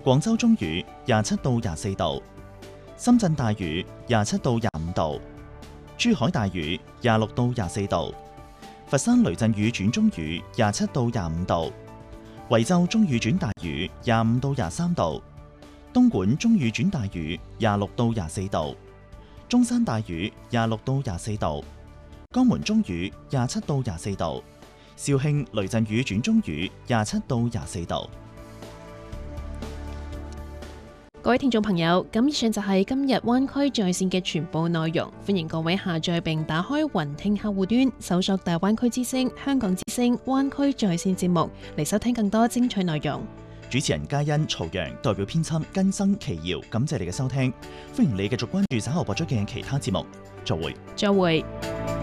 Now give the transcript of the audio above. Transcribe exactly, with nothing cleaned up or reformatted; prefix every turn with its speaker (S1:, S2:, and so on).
S1: 廣州中雨廿七到廿四度，深圳大雨廿七到廿五度，珠海大雨廿六到廿四度，佛山雷陣雨轉中雨廿七到廿五度，惠州中雨轉大雨廿五到廿三度，東莞中雨轉大雨廿六到廿四度，中山大雨廿六到廿四度，江門中雨廿七到廿四度，肇慶雷陣雨轉中雨廿七到廿四度。
S2: 各位聽眾朋友，咁以上就係今日灣區在線嘅全部內容。歡迎各位下載並打開雲聽客戶端，搜索大灣區之聲、香港之聲、灣區在線節目嚟收聽更多精彩內容。
S1: 主持人嘉欣、曹陽代表編輯根生奇瑤，感謝你嘅收聽。歡迎你繼續關注稍後播出嘅其他節目。再會。
S2: 再會。